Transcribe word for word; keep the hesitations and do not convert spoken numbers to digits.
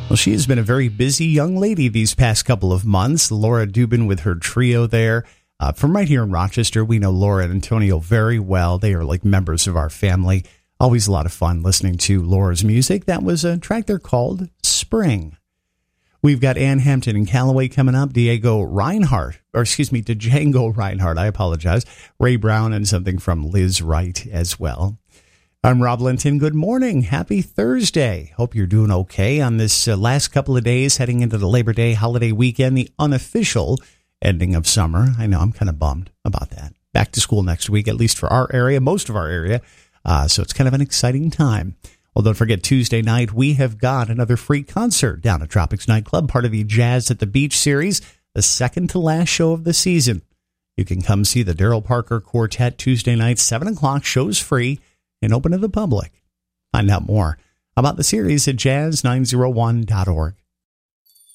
Well, she has been a very busy young lady these past couple of months. Laura Dubin with her trio there. Uh, from right here in Rochester, we know Laura and Antonio very well. They are like members of our family. Always a lot of fun listening to Laura's music. That was a track they're called Spring. We've got Ann Hampton and Callaway coming up. Diego Reinhardt, or excuse me, Django Reinhardt, I apologize. Ray Brown and something from Liz Wright as well. I'm Rob Linton. Good morning. Happy Thursday. Hope you're doing okay on this uh, last couple of days heading into the Labor Day holiday weekend, the unofficial ending of summer. I know I'm kind of bummed about that. Back to school next week, at least for our area, most of our area. Uh, so it's kind of an exciting time. Well, don't forget Tuesday night, we have got another free concert down at Tropics Nightclub, part of the Jazz at the Beach series, the second to last show of the season. You can come see the Daryl Parker Quartet Tuesday night, seven o'clock, show's free and open to the public. Find out more about the series at jazz nine oh one dot org.